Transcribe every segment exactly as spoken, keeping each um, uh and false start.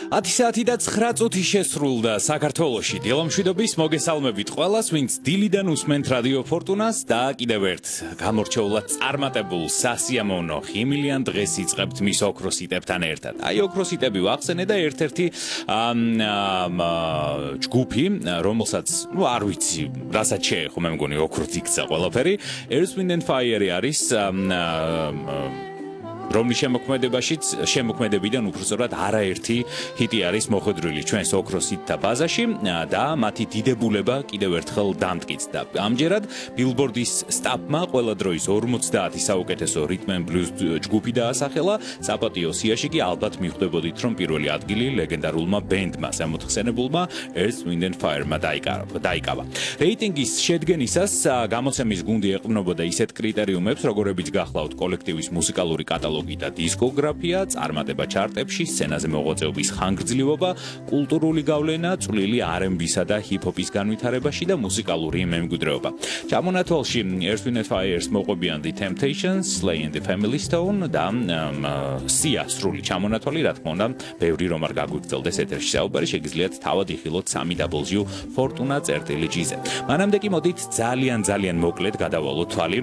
ათი საათი და ცხრა წუთი შესრულდა საქართველოში. დილამშვიდობის მოგესალმებით ყველას, ვინც დილიდან უსმენთ რადიო ფორტუნას და კიდევ ერთ გამორჩეულად წარმატებულ სასიამოვნო ხიმილიან დღეს იწყებთ მის ოქროსიტებთან ერთად. აი ოქროსიტები ვახსენე და ერთ-ერთი ჯგუფი, რომელსაც, ну, არ ვიცი, რასაც შეეხო, მე მგონი ოქროც იქცა ყველაფერი, Earth, Wind and Fire არის რომლის შემოქმედებაშიც შემოქმედებიდან უბრალოდ არაერთი ჰიტი არის მოხვედრილი ჩვენს ოქროსიტთა ბაზაში და მათი დიდებულება კიდევ ერთხელ დამტკიცდა. ამჯერად Billboard-ის სტაფმა ყველა დროის ორმოცდაათი საუკეთესო rhythm and blues ჯგუფი დაასახელა. საპატიო სიაში კი ალბათ მიხვდებოდით, რომ პირველი ადგილი ლეგენდარულმა ბენდმა სამოთხსენებულმა Earth, Wind and Fire-მა დაიკავა. რეიტინგის შედგენისას გამოცემის გუნდი ეყრდნობოდა ისეთ კრიტერიუმებს, როგორებიც გახლავთ კოლექტივის მუსიკალური კატალოგი და დისკოგრაფია, წარმატება ჩარტებში, სცენაზე მოღვაწეობის ხანგრძლივობა, კულტურული გავლენა, წვლილი არ εν ბისა და ჰიპ-ჰოპის განვითარებაში და მუსიკალური მემკვიდრეობა. ჩამონათვალში Earth, Wind and Fire-ს მოყვებიან The Temptations, Slay and the Family Stone და სია სრული ჩამონათვალი, რა თქმა უნდა, ბევრი რომ არ გაგვიგრძელდეს ეთერში საუბარი, შეგიძლიათ თავად იხილოთ სამი დაბლ-იუ Fortuna წერტილი ჯი-ზე. მანამდე კი მოდით ძალიან ძალიან მოკლედ გადავალოთ თვალი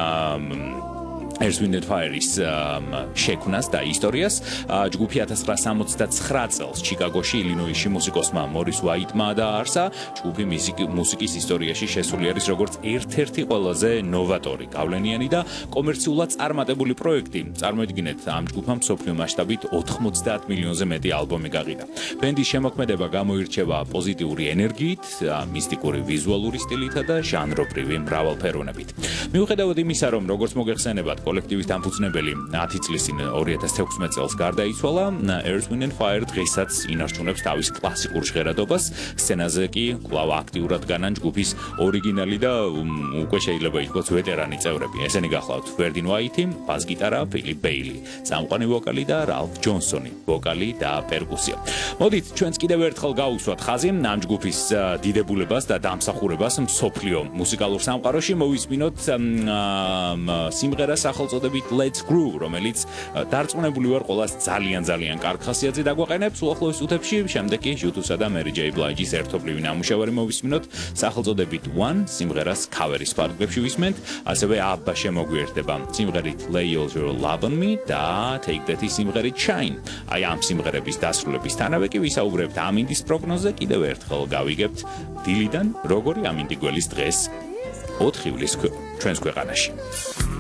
Earth, Wind and Fire-ის შექმნას და ისტორიას. ჯგუფი ათას ცხრაასა სამოცდაცხრა წელს ჩიკაგოში, ილინოისში მუსიკოსმა მორის უაიტმა დააარსა. ჯგუფი მუსიკის ისტორიაში შესული არის როგორც ერთ-ერთი ყველაზე ნოვატორი, გავლენიანი და კომერციულად წარმატებული პროექტი. წარმოიდგინეთ, ამ ჯგუფმა მსოფლიო მასშტაბით ოთხმოცდაათ მილიონზე მეტი ალბომი გაყიდა. ბენდის შემოქმედება გამოირჩევა პოზიტიური ენერგიით, მისტიკური ვიზუალური სტილითა და ჟანრობრივი მრავალფეროვნებით. მიუხედავად იმისა, რომ როგორც მოგეხსენებათ, კოლექტივის დამფუძნებელი ათი წლის წინ ორი ათას თექვსმეტ წელს გარდაიცვალა, Earth, Wind and Fire დღესაც ინარჩუნებს თავის კლასიკურ ჟღერადობას. სცენაზე კი კვლავ აქტიურად განან ჯგუფის ორიგინალი და უკვე შეიძლება ითქვას ვეტერანი წევრები. ესენი გახლავთ ვერდინ უაიტი, ბას-გიტარა, ფილიპ ბეილი, წამყვანი ვოკალი და რალფ ჯონსონი, ვოკალი და პერკუსია. მოდით ჩვენც კიდევ ერთხელ გავუსვათ ხაზი ამ ჯგუფის დიდებულებას და დამსახურებას მსოფლიო მუსიკალურ სამყაროში. მოვისმინოთ სიმღერას სახელწოდებით Let's Groove, რომელიც დარწმუნებული ვარ ყველას ძალიან ძალიან კარგ ხასიათზე დაგვაყენებს. უახლოეს წუთებში შემდეგ კი YouTube-სა და Mary J. Blige-ის ერთობლივი ნამუშევარი მოვისმინოთ სახელწოდებით One, სიმღერას ქავერის ფარგლებში ვისმენთ, ასევე ABBA შემოგვიერთდება სიმღერით Lay All Your Love on Me და Take That-ის სიმღერით Shine. აი ამ სიმღერების დასრულებისთანავე კი ვისაუბრებთ ამინდის პროგნოზზე. კიდევ ერთხელ გავიგებთ დილიდან როგორი ამინდი გველის დღეს ოთხ ივლისს ჩვენს ქვეყანაში.